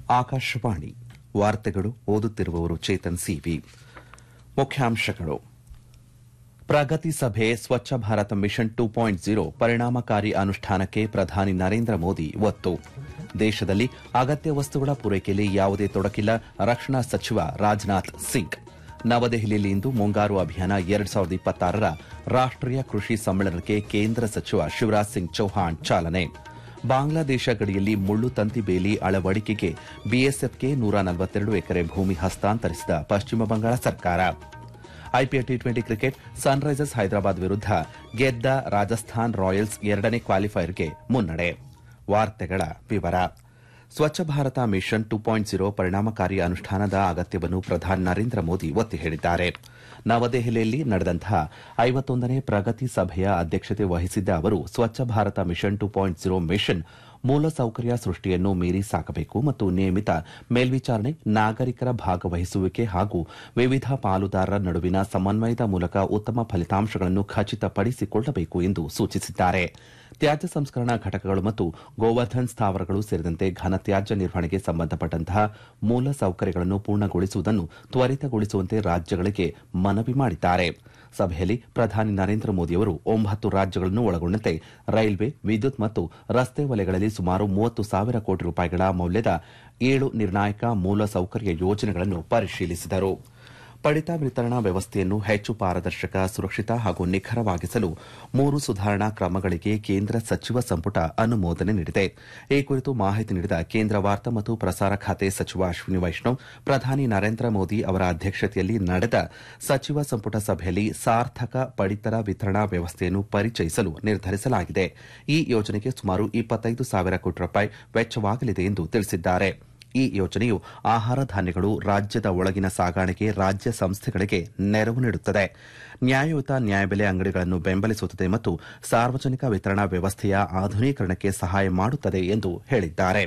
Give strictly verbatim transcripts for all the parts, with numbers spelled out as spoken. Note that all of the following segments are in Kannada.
ಆಕಾಶವಾಣಿ ವಾರ್ತೆಗಳು ಓದುತ್ತಿರುವವರು ಚೇತನ್ ಸಿವಿ. ಮುಖ್ಯಾಂಶಗಳು: ಪ್ರಗತಿ ಸಭೆ Swachh Bharat mission two point zero ಪರಿಣಾಮಕಾರಿ ಅನುಷ್ಠಾನಕ್ಕೆ ಪ್ರಧಾನಿ ನರೇಂದ್ರ ಮೋದಿ ಒತ್ತು. ದೇಶದಲ್ಲಿ ಅಗತ್ಯ ವಸ್ತುಗಳ ಪೂರೈಕೆಯಲ್ಲಿ ಯಾವುದೇ ತೊಡಕಿಲ್ಲ, ರಕ್ಷಣಾ ಸಚಿವ ರಾಜನಾಥ್ ಸಿಂಗ್. ನವದೆಹಲಿಯಲ್ಲಿ ಇಂದು ಮುಂಗಾರು ಅಭಿಯಾನ ಎರಡು ಸಾವಿರದ ಇಪ್ಪತ್ತಾರರ ರಾಷ್ಟೀಯ ಕೃಷಿ ಸಮ್ಮೇಳನಕ್ಕೆ ಕೇಂದ್ರ ಸಚಿವ ಶಿವರಾಜ್ ಸಿಂಗ್ ಚೌಹಾಣ್ ಚಾಲನೆ. ಬಾಂಗ್ಲಾದೇಶ ಗಡಿಯಲ್ಲಿ ಮುಳ್ಳು ತಂತಿ ಬೇಲಿ ಅಳವಡಿಕೆಗೆ ಬಿಎಸ್ಎಫ್ಗೆ ನೂರ ನಲವತ್ತೆರಡು ಎಕರೆ ಭೂಮಿ ಹಸ್ತಾಂತರಿಸಿದ ಪಶ್ಚಿಮ ಬಂಗಾಳ ಸರ್ಕಾರ. IPL T twenty cricket Sunrisers Hyderabad ವಿರುದ್ಧ ಗೆದ್ದ ರಾಜಸ್ಥಾನ್ ರಾಯಲ್ಸ್ ಎರಡನೇ ಕ್ವಾಲಿಫೈಯರ್ಗೆ ಮುನ್ನಡೆ. ವಾರ್ತೆಗಳ ವಿವರ. Swachh Bharat mission two point zero ಪರಿಣಾಮಕಾರಿ ಅನುಷ್ಠಾನದ ಅಗತ್ಯವನ್ನು ಪ್ರಧಾನಿ ನರೇಂದ್ರ ಮೋದಿ ಒತ್ತಿ ಹೇಳಿದ್ದಾರೆ. ನವದೆಹಲಿಯಲ್ಲಿ ನಡೆದಂತಹ ಐವತ್ತೊಂದನೇ ಪ್ರಗತಿ ಸಭೆಯ ಅಧ್ಯಕ್ಷತೆ ವಹಿಸಿದ್ದ ಅವರು Swachh Bharat mission two point zero mission ಮೂಲಸೌಕರ್ಯ ಸೃಷ್ಟಿಯನ್ನು ಮೀರಿ ಸಾಕಬೇಕು ಮತ್ತು ನಿಯಮಿತ ಮೇಲ್ವಿಚಾರಣೆ, ನಾಗರಿಕರ ಭಾಗವಹಿಸುವಿಕೆ ಹಾಗೂ ವಿವಿಧ ಪಾಲುದಾರರ ನಡುವಿನ ಸಮನ್ವಯದ ಮೂಲಕ ಉತ್ತಮ ಫಲಿತಾಂಶಗಳನ್ನು ಖಚಿತಪಡಿಸಿಕೊಳ್ಳಬೇಕು ಎಂದು ಸೂಚಿಸಿದ್ದಾರೆ. ತ್ಯಾಜ್ಯ ಸಂಸ್ಕರಣಾ ಘಟಕಗಳು ಮತ್ತು ಗೋವರ್ಧನ್ ಸ್ಥಾವರಗಳು ಸೇರಿದಂತೆ ಘನತ್ಯಾಜ್ಯ ನಿರ್ವಹಣೆಗೆ ಸಂಬಂಧಪಟ್ಟಂತಹ ಮೂಲ ಸೌಕರ್ಯಗಳನ್ನು ಪೂರ್ಣಗೊಳಿಸುವುದನ್ನು ತ್ವರಿತಗೊಳಿಸುವಂತೆ ರಾಜ್ಯಗಳಿಗೆ ಮನವಿ ಮಾಡಿದ್ದಾರೆ. ಸಭೆಯಲ್ಲಿ ಪ್ರಧಾನಿ ನರೇಂದ್ರ ಮೋದಿಯವರು ಒಂಬತ್ತು ರಾಜ್ಯಗಳನ್ನು ಒಳಗೊಂಡಂತೆ ರೈಲ್ವೆ, ವಿದ್ಯುತ್ ಮತ್ತು ರಸ್ತೆ ವಲಯಗಳಲ್ಲಿ ಸುಮಾರು ಮೂವತ್ತು ಸಾವಿರ ಕೋಟಿ ರೂಪಾಯಿಗಳ ಮೌಲ್ಯದ ಏಳು ನಿರ್ಣಾಯಕ ಮೂಲಸೌಕರ್ಯ ಯೋಜನೆಗಳನ್ನು ಪರಿಶೀಲಿಸಿದರು. ಪಡಿತ ವಿತರಣಾ ವ್ಯವಸ್ಥೆಯನ್ನು ಹೆಚ್ಚು ಪಾರದರ್ಶಕ, ಸುರಕ್ಷಿತ ಹಾಗೂ ನಿಖರವಾಗಿಸಲು ಮೂರು ಸುಧಾರಣಾ ಕ್ರಮಗಳಿಗೆ ಕೇಂದ್ರ ಸಚಿವ ಸಂಪುಟ ಅನುಮೋದನೆ ನೀಡಿದೆ. ಈ ಕುರಿತು ಮಾಹಿತಿ ನೀಡಿದ ಕೇಂದ್ರ ವಾರ್ತಾ ಮತ್ತು ಪ್ರಸಾರ ಖಾತೆ ಸಚಿವ ಅಶ್ವಿನಿ ವೈಷ್ಣವ್, ಪ್ರಧಾನಿ ನರೇಂದ್ರ ಮೋದಿ ಅವರ ಅಧ್ಯಕ್ಷತೆಯಲ್ಲಿ ನಡೆದ ಸಚಿವ ಸಂಪುಟ ಸಭೆಯಲ್ಲಿ ಸಾರ್ಥಕ ಪಡಿತರ ವಿತರಣಾ ವ್ಯವಸ್ಥೆಯನ್ನು ಪರಿಚಯಿಸಲು ನಿರ್ಧರಿಸಲಾಗಿದೆ. ಈ ಯೋಜನೆಗೆ ಸುಮಾರು ಇಪ್ಪತ್ತೈದು ಸಾವಿರ ಕೋಟಿ ರೂಪಾಯಿ ವೆಚ್ಚವಾಗಲಿದೆ ಎಂದು ತಿಳಿಸಿದ್ದಾರೆ. ಈ ಯೋಜನೆಯು ಆಹಾರ ಧಾನ್ಯಗಳು ರಾಜ್ಯದ ಒಳಗಿನ ಸಾಗಾಣಿಕೆ ರಾಜ್ಯ ಸಂಸ್ಥೆಗಳಿಗೆ ನೆರವು ನೀಡುತ್ತದೆ, ನ್ಯಾಯಯುತ ನ್ಯಾಯಬೆಲೆ ಅಂಗಡಿಗಳನ್ನು ಬೆಂಬಲಿಸುತ್ತದೆ ಮತ್ತು ಸಾರ್ವಜನಿಕ ವಿತರಣಾ ವ್ಯವಸ್ಥೆಯ ಆಧುನೀಕರಣಕ್ಕೆ ಸಹಾಯ ಮಾಡುತ್ತದೆ ಎಂದು ಹೇಳಿದ್ದಾರೆ.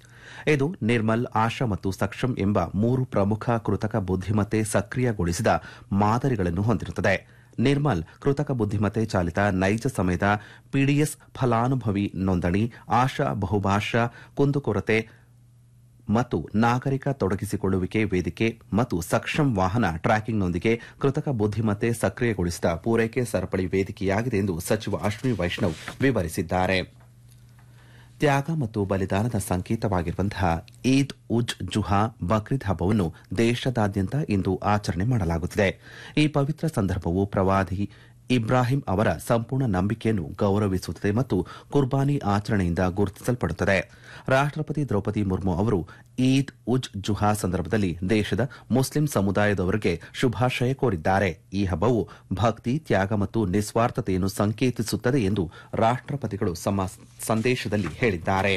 ಇದು ನಿರ್ಮಲ್, ಆಶಾ ಮತ್ತು ಸಕ್ಷಮ್ ಎಂಬ ಮೂರು ಪ್ರಮುಖ ಕೃತಕ ಬುದ್ದಿಮತ್ತೆ ಸಕ್ರಿಯಗೊಳಿಸಿದ ಮಾದರಿಗಳನ್ನು ಹೊಂದಿರುತ್ತದೆ. ನಿರ್ಮಲ್ ಕೃತಕ ಬುದ್ದಿಮತ್ತೆ ಚಾಲಿತ ನೈಜ ಸಮಯದ ಪಿಡಿಎಸ್ ಫಲಾನುಭವಿ ನೋಂದಣಿ, ಆಶಾ ಬಹುಭಾಷಾ ಕುಂದುಕೊರತೆ ಮತ್ತು ನಾಗರಿಕ ತೊಡಗಿಸಿಕೊಳ್ಳುವಿಕೆ ವೇದಿಕೆ ಮತ್ತು ಸಕ್ಷಮ್ ವಾಹನ ಟ್ರ್ಯಾಕಿಂಗ್ನೊಂದಿಗೆ ಕೃತಕ ಬುದ್ದಿಮತ್ತೆ ಸಕ್ರಿಯಗೊಳಿಸಿದ ಪೂರೈಕೆ ಸರಪಳಿ ವೇದಿಕೆಯಾಗಿದೆ ಎಂದು ಸಚಿವ ಅಶ್ವಿನಿ ವೈಷ್ಣವ್ ವಿವರಿಸಿದ್ದಾರೆ. ತ್ಯಾಗ ಮತ್ತು ಬಲಿದಾನದ ಸಂಕೇತವಾಗಿರುವಂತಹ ಈದ್ ಉಜ್ ಜುಹಾ ಬಕ್ರೀದ್ ಹಬ್ಬವನ್ನು ದೇಶದಾದ್ಯಂತ ಇಂದು ಆಚರಣೆ ಮಾಡಲಾಗುತ್ತಿದೆ. ಈ ಪವಿತ್ರ ಸಂದರ್ಭವು ಪ್ರವಾದಿ ಇಬ್ರಾಹಿಂ ಅವರ ಸಂಪೂರ್ಣ ನಂಬಿಕೆಯನ್ನು ಗೌರವಿಸುತ್ತದೆ ಮತ್ತು ಕುರ್ಬಾನಿ ಆಚರಣೆಯಿಂದ ಗುರುತಿಸಲ್ಪಡುತ್ತದೆ. ರಾಷ್ಟಪತಿ ದ್ರೌಪದಿ ಮುರ್ಮು ಅವರು ಈದ್ ಉಜ್ ಜುಹಾ ಸಂದರ್ಭದಲ್ಲಿ ದೇಶದ ಮುಸ್ಲಿಂ ಸಮುದಾಯದವರಿಗೆ ಶುಭಾಶಯ ಕೋರಿದ್ದಾರೆ. ಈ ಹಬ್ಬವು ಭಕ್ತಿ, ತ್ಯಾಗ ಮತ್ತು ನಿಸ್ವಾರ್ಥತೆಯನ್ನು ಸಂಕೇತಿಸುತ್ತದೆ ಎಂದು ರಾಷ್ಟಪತಿಗಳು ತಮ್ಮ ಸಂದೇಶದಲ್ಲಿ ಹೇಳಿದ್ದಾರೆ.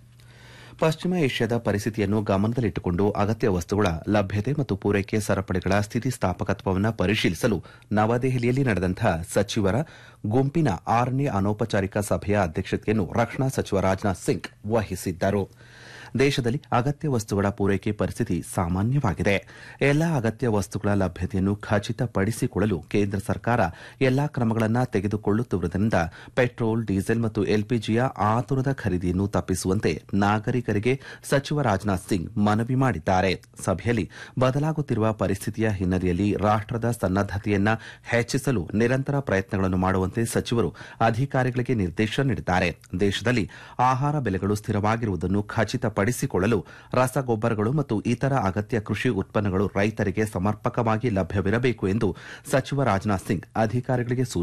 ಪಶ್ಚಿಮ ಏಷ್ಯಾದ ಪರಿಸ್ಥಿತಿಯನ್ನು ಗಮನದಲ್ಲಿಟ್ಟುಕೊಂಡು ಅಗತ್ಯ ವಸ್ತುಗಳ ಲಭ್ಯತೆ ಮತ್ತು ಪೂರೈಕೆ ಸರಪಳಿಗಳ ಸ್ಥಿತಿಸ್ಥಾಪಕತ್ವವನ್ನು ಪರಿಶೀಲಿಸಲು ನವದೆಹಲಿಯಲ್ಲಿ ನಡೆದಂತಹ ಸಚಿವರ ಗುಂಪಿನ ಆರನೇ ಅನೌಪಚಾರಿಕ ಸಭೆಯ ಅಧ್ಯಕ್ಷತೆಯನ್ನು ರಕ್ಷಣಾ ಸಚಿವ ರಾಜನಾಥ್ ಸಿಂಗ್ ವಹಿಸಿದ್ದರು. ದೇಶದಲ್ಲಿ ಅಗತ್ಯ ವಸ್ತುಗಳ ಪೂರೈಕೆ ಪರಿಸ್ಥಿತಿ ಸಾಮಾನ್ಯವಾಗಿದೆ. ಎಲ್ಲಾ ಅಗತ್ಯ ವಸ್ತುಗಳ ಲಭ್ಯತೆಯನ್ನು ಖಚಿತಪಡಿಸಿಕೊಳ್ಳಲು ಕೇಂದ್ರ ಸರ್ಕಾರ ಎಲ್ಲಾ ಕ್ರಮಗಳನ್ನು ತೆಗೆದುಕೊಳ್ಳುತ್ತಿರುವುದರಿಂದ ಪೆಟ್ರೋಲ್, ಡೀಸೆಲ್ ಮತ್ತು ಎಲ್ಪಿಜಿಯ ಆತುರದ ಖರೀದಿಯನ್ನು ತಪ್ಪಿಸುವಂತೆ ನಾಗರಿಕರಿಗೆ ಸಚಿವ ರಾಜನಾಥ್ ಸಿಂಗ್ ಮನವಿ ಮಾಡಿದ್ದಾರೆ. ಸಭೆಯಲ್ಲಿ ಬದಲಾಗುತ್ತಿರುವ ಪರಿಸ್ಥಿತಿಯ ಹಿನ್ನೆಲೆಯಲ್ಲಿ ರಾಷ್ಟದ ಸನ್ನದ್ದತೆಯನ್ನು ಹೆಚ್ಚಿಸಲು ನಿರಂತರ ಪ್ರಯತ್ನಗಳನ್ನು ಮಾಡುವಂತೆ ಸಚಿವರು ಅಧಿಕಾರಿಗಳಿಗೆ ನಿರ್ದೇಶನ ನೀಡಿದ್ದಾರೆ. ದೇಶದಲ್ಲಿ ಆಹಾರ ಬೆಲೆಗಳು ಸ್ಥಿರವಾಗಿರುವುದನ್ನು ಖಚಿತಪಡಿಸಿಕೊಳ್ಳಲು ರಸಗೊಬ್ಬರಗಳು ಮತ್ತು ಇತರ ಅಗತ್ಯ ಕೃಷಿ ಉತ್ಪನ್ನಗಳು ರೈತರಿಗೆ ಸಮರ್ಪಕವಾಗಿ ಲಭ್ಯವಿರಬೇಕು ಎಂದು ಸಚಿವ ರಾಜನಾಥ್ ಸಿಂಗ್ ಅಧಿಕಾರಿಗಳಿಗೆ